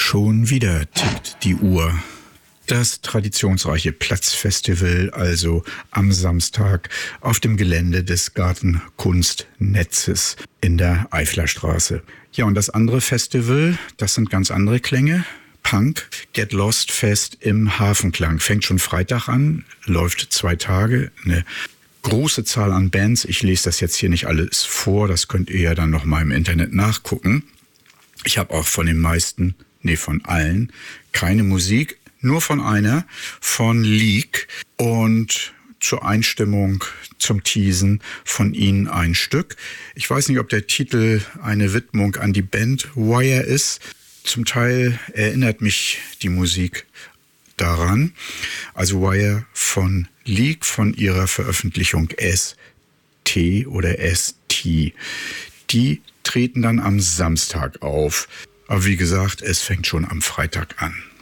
Schon wieder tickt die Uhr. Das traditionsreiche Platzfestival also am Samstag auf dem Gelände des Gartenkunstnetzes in der Eiflerstraße. Ja, und das andere Festival, das sind ganz andere Klänge. Punk Get Lost Fest im Hafenklang. Fängt schon Freitag an, läuft 2 Tage. Eine große Zahl an Bands. Ich lese das jetzt hier nicht alles vor. Das könnt ihr ja dann noch mal im Internet nachgucken. Ich habe auch von allen, keine Musik. Nur von einer, von Leak, und zur Einstimmung, zum Teasen von ihnen ein Stück. Ich weiß nicht, ob der Titel eine Widmung an die Band Wire ist. Zum Teil erinnert mich die Musik daran. Also Wire von Leak, von ihrer Veröffentlichung ST oder ST. Die treten dann am Samstag auf. Aber wie gesagt, es fängt schon am Freitag an.